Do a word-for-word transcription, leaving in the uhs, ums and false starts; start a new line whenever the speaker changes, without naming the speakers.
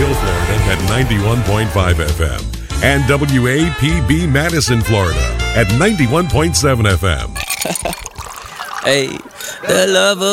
Hill, Florida at ninety-one point five F M and W A P B Madison, Florida at ninety-one point seven F M.
Hey, the love of